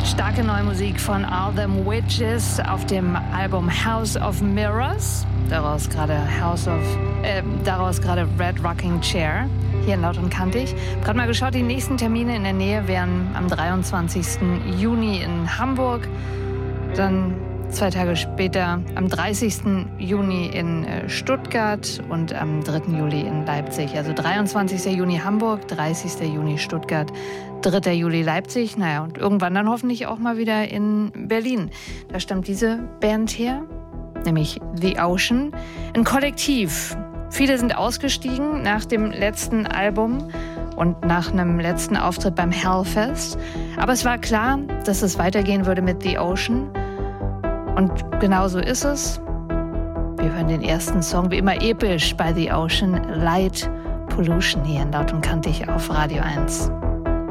Starke neue Musik von All Them Witches auf dem Album House of Mirrors. Daraus gerade Red Rocking Chair. Hier in Laut und Kantig. Gerade mal geschaut, die nächsten Termine in der Nähe wären am 23. Juni in Hamburg. Dann 2 Tage später am 30. Juni in Stuttgart und am 3. Juli in Leipzig. Also 23. Juni Hamburg, 30. Juni Stuttgart, 3. Juli Leipzig. Naja, und irgendwann dann hoffentlich auch mal wieder in Berlin. Da stammt diese Band her, nämlich The Ocean. Ein Kollektiv. Viele sind ausgestiegen nach dem letzten Album und nach einem letzten Auftritt beim Hellfest. Aber es war klar, dass es weitergehen würde mit The Ocean. Und genau so ist es. Wir hören den ersten Song, wie immer episch bei The Ocean, Light Pollution hier in Laut und Kantig auf Radio 1.